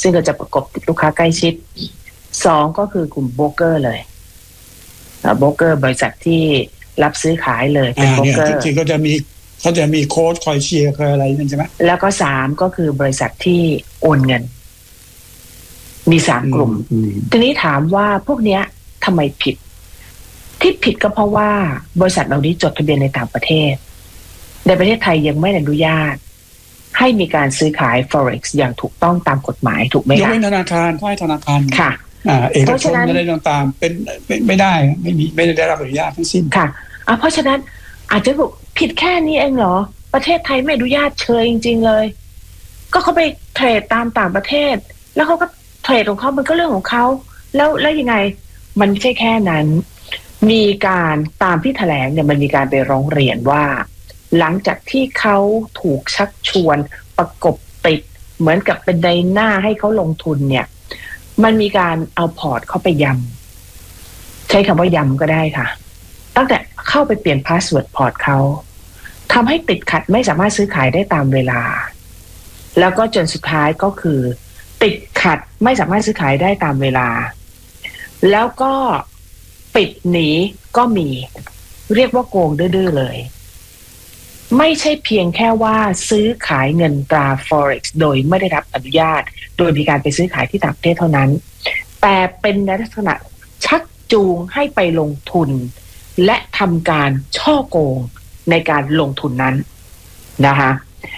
ซึ่งก็จะประกบติดลูกค้าใกล้ชิด2ก็คือกลุ่มโบรกเกอร์เลยโบรกเกอร์บริษัทที่รับซื้อขายเลยเป็นโบรกเกอร์ที่เขาจะมีโค้ชคอยเชียร์คอยอะไรนั่นใช่ไหมแล้วก็3ก็คือบริษัทที่โอนเงินมี3กลุ่มทีนี้ถามว่าพวกเนี้ยทำไมผิดที่ผิดก็เพราะว่าบริษัทเหล่านี้จดทะเบียนในต่างประเทศในประเทศไทยยังไม่อนุญาตให้มีการซื้อขาย Forex อย่างถูกต้องตามกฎหมายถูกไหมคะยกเว้นธนาคารให้ธนาคารค่ะเอกชนไม่ได้ตามเป็นไม่ได้ไม่ได้รับอนุญาตทั้งสิ้นค่ะเพราะฉะนั้นอาจจะบอกผิดแค่นี้เองเหรอประเทศไทยไม่อนุญาตเชยจริงๆเลยก็เขาไปเทรดตามต่างประเทศแล้วเขาก็เทรดของเขามันก็เรื่องของเขาแล้วยังไงมันไม่ใช่แค่นั้นมีการตามที่แถลงเนี่ยมันมีการไปร้องเรียนว่าหลังจากที่เขาถูกชักชวนประกบติดเหมือนกับเป็นในหน้าให้เขาลงทุนเนี่ยมันมีการเอาพอร์ตเขาไปยำใช้คำว่ายำก็ได้ค่ะตั้งแต่เข้าไปเปลี่ยนพาสเวิร์ดพอร์ตเขาทำให้ติดขัดไม่สามารถซื้อขายได้ตามเวลาแล้วก็จนสุดท้ายก็คือติดขัดไม่สามารถซื้อขายได้ตามเวลาแล้วก็ปิดหนีก็มีเรียกว่าโกงดื้อๆเลยไม่ใช่เพียงแค่ว่าซื้อขายเงินตรา Forex โดยไม่ได้รับอนุญาตโดยมีการไปซื้อขายที่ต่างประเทศเท่านั้นแต่เป็นในลักษณะชักจูงให้ไปลงทุนและทำการช่อโกงในการลงทุนนั้นนะคะ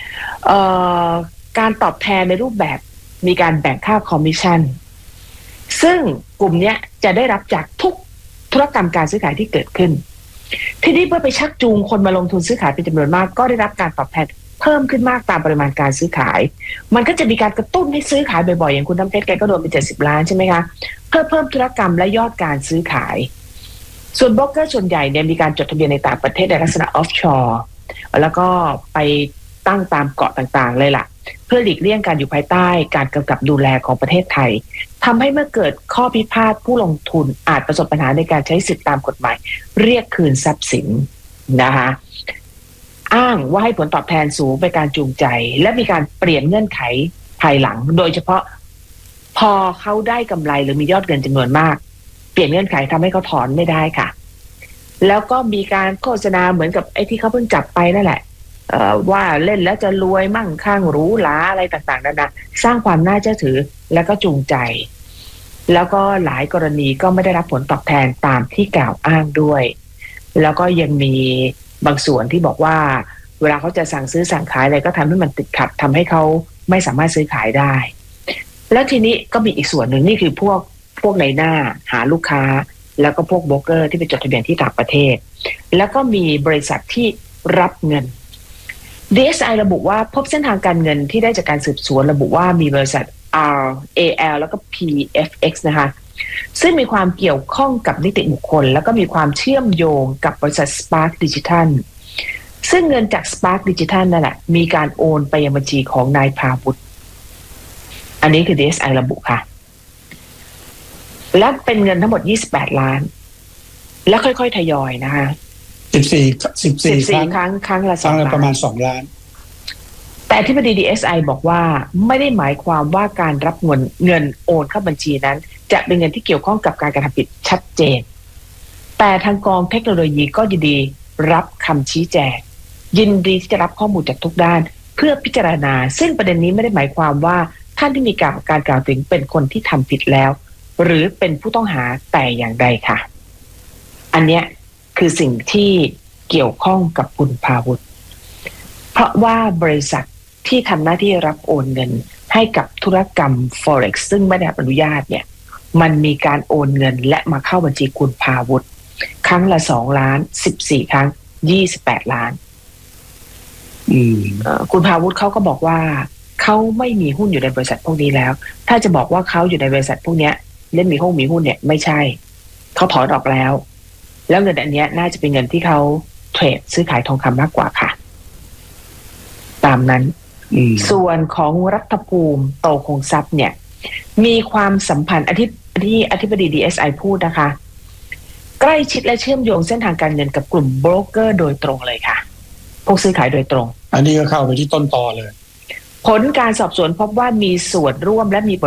การตอบแทนในรูปแบบมีการแบ่งค่าคอมมิชชั่นซึ่งกลุ่มนี้จะได้รับจากทุกธุรกรรมการซื้อขายที่เกิดขึ้นทีนี้เมื่อไปชักจูงคนมาลงทุนซื้อขายเป็นจำนวนมากก็ได้รับการตอบแทนเพิ่มขึ้นมากตามปริมาณการซื้อขายมันก็จะมีการกระตุ้นให้ซื้อขายบ่อยๆอย่างคุณน้ำเพชรแกก็โดนไป70 ล้านใช่ไหมคะเพื่อเพิ่มธุรกรรมและยอดการซื้อขายส่วนโบรกเกอร์ส่วนใหญ่เนี่ยมีการจดทะเบียนในต่างประเทศในลักษณะออฟชอร์แล้วก็ไปตั้งตามเกาะต่างๆเลยล่ะเพื่อหลีกเลี่ยงการอยู่ภายใต้การกำกับดูแลของประเทศไทยทำให้เมื่อเกิดข้อพิพาทผู้ลงทุนอาจประสบปัญหาในการใช้สิทธิตามกฎหมายเรียกคืนทรัพย์สินนะคะอ้างว่าให้ผลตอบแทนสูงเป็นการจูงใจและมีการเปลี่ยนเงื่อนไขภายหลังโดยเฉพาะพอเขาได้กำไรหรือมียอดเงินจำนวนมากเปลี่ยนเงื่อนไขทำให้เขาถอนไม่ได้ค่ะแล้วก็มีการโฆษณาเหมือนกับไอ้ที่เขาเพิ่งจับไปนั่นแหละว่าเล่นแล้วจะรวยมั่งคั่งหรูหราอะไรต่างๆนั่นนะสร้างความน่าเชื่อถือแล้วก็จูงใจแล้วก็หลายกรณีก็ไม่ได้รับผลตอบแทนตามที่กล่าวอ้างด้วยแล้วก็ยังมีบางส่วนที่บอกว่าเวลาเขาจะสั่งซื้อสั่งขายอะไรก็ทำให้มันติดขัดทำให้เขาไม่สามารถซื้อขายได้แล้วทีนี้ก็มีอีกส่วนหนึ่งนี่คือพวกในหน้าหาลูกค้าแล้วก็พวกโบรกเกอร์ที่ไปจดทะเบียนที่ต่างประเทศแล้วก็มีบริษัทที่รับเงิน DSI ระบุว่าพบเส้นทางการเงินที่ได้จากการสืบสวนระบุว่ามีบริษัท RAL แล้วก็ PFX นะคะซึ่งมีความเกี่ยวข้องกับนิติบุคคลแล้วก็มีความเชื่อมโยงกับบริษัท Spark Digital ซึ่งเงินจาก Spark Digital นั่นแหละมีการโอนไปยังบัญชีของนายพาวุฒิอันนี้คือ DSI ระบุค่ะและเป็นเงินทั้งหมด28 ล้านแล้วค่อยๆทยอยนะคะ14 ครั้งละ2 ล้านประมาณ2 ล้านแต่อธิบดี DSI บอกว่าไม่ได้หมายความว่าการรับเงินโอนเข้าบัญชีนั้นจะเป็นเงินที่เกี่ยวข้องกับการกระทำผิดชัดเจนแต่ทางกองเทคโนโลยีก็ยินดีรับคำชี้แจงยินดีที่จะรับข้อมูลจากทุกด้านเพื่อพิจารณาซึ่งประเด็นนี้ไม่ได้หมายความว่าท่านที่มีการกล่าวถึงเป็นคนที่ทำผิดแล้วหรือเป็นผู้ต้องหาแต่อย่างใดค่ะอันเนี้ยคือสิ่งที่เกี่ยวข้องกับคุณพาวุฒิเพราะว่าบริษัทที่ทำหน้าที่รับโอนเงินให้กับธุรกรรม Forex ซึ่งไม่ได้รับอนุญาตเนี่ยมันมีการโอนเงินและมาเข้าบัญชีคุณพาวุฒิครั้งละ2 ล้าน14 ครั้ง28 ล้านคุณพาวุฒิเขาก็บอกว่าเขาไม่มีหุ้นอยู่ในบริษัทพวกนี้แล้วถ้าจะบอกว่าเขาอยู่ในบริษัทพวกนี้เล่นมีหุ้นเนี่ยไม่ใช่เขาถอนออกแล้วเงินอันนี้น่าจะเป็นเงินที่เขาเทรดซื้อขายทองคำมากกว่าค่ะตามนั้นส่วนของรัฐภูมิโตคงทรัพย์เนี่ยมีความสัมพันธ์ที่อธิบดี DSI พูดนะคะใกล้ชิดและเชื่อมโยงเส้นทางการเงินกับกลุ่มโบรกเกอร์โดยตรงเลยค่ะพวกซื้อขายโดยตรงอันนี้ก็เข้าไปที่ต้นตอเลยผลการสอบสวนพบว่ามีส่วนร่วมและมี